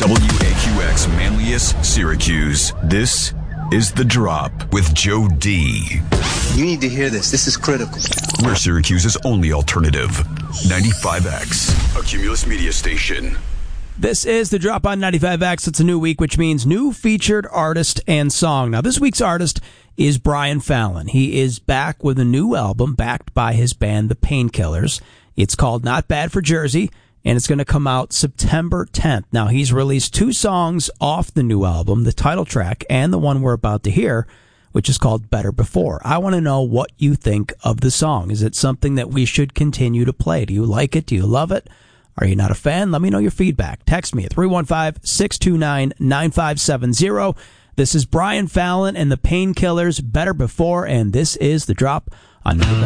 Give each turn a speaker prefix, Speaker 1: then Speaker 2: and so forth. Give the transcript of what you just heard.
Speaker 1: WAQX Manlius, Syracuse. This is The Drop with Joe D.
Speaker 2: You need to hear this. This is critical.
Speaker 1: We're Syracuse's only alternative. 95X, a Cumulus media station.
Speaker 3: This is The Drop on 95X. It's a new week, which means new featured artist and song. Now, this week's artist is Brian Fallon. He is back with a new album backed by his band, The Painkillers. It's called Not Bad for Jersey, and it's going to come out September 10th. Now, he's released 2 songs off the new album, the title track and the one we're about to hear, which is called Better Before. I want to know what you think of the song. Is it something that we should continue to play? Do you like it? Do you love it? Are you not a fan? Let me know your feedback. Text me at 315-629-9570. This is Brian Fallon and the Painkillers, Better Before, and this is The Drop on 95X.